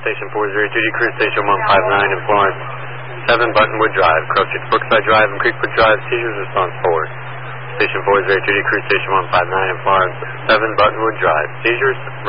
Station 40, duty crew Station 159 in Florence. 7 Buttonwood Drive, approaching Brookside Drive and Creekwood Drive, seizures response forward. Station 40, duty crew Station 159 in Florence. 7 Buttonwood Drive, seizures.